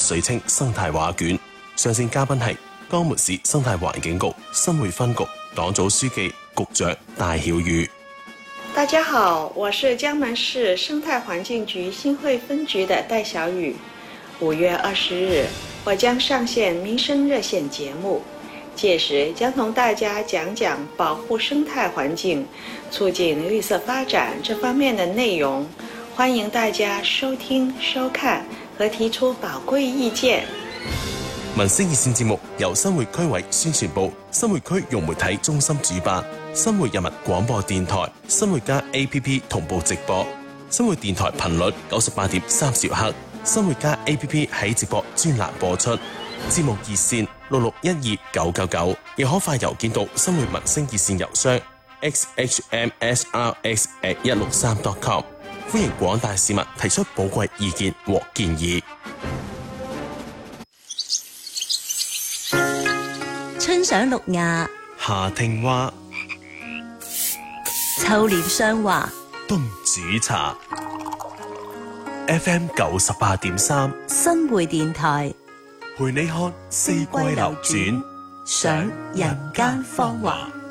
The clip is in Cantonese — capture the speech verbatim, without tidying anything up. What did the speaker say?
水清生態畫卷。上線嘉賓係江門市生態環境局新會分局黨組書記局長戴曉宇。 大家好，我是江門市生態環境局新會分局的戴曉宇。五月二十日，我將上線民生熱線節目，屆時將同大家講講保護生態環境、促進綠色發展這方面的內容，歡迎大家收聽、收看和提出寶貴意見。 民生熱線節目由新會區委宣傳部、新會區融媒體中心主辦，新會人民廣播電台、新會加 A P P 同步直播。新會電台頻率九十八點三兆赫，新會加 A P P 喺直播專欄播出。節目熱線六六一二九九九，亦可發郵件到新會民生熱線郵箱 x h m s r x at 一六三 dot com。歡迎廣大市民提出寶貴意見和建議。 春賞綠芽， 夏聽蛙， 秋臉霜華， 冬煮茶。F M 九十八點三， 新會電台陪你看四季流轉， 賞人間芳華。